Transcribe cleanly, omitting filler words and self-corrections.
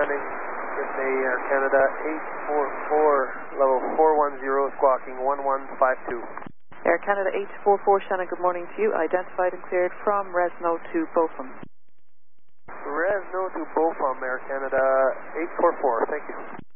landing. Good day, Air Canada 844, level 410, squawking 1152. Air Canada 844, Shannon, good morning to you. Identified and cleared from Resno to Beaufort. Resno to Beaufort, Air Canada 844, thank you.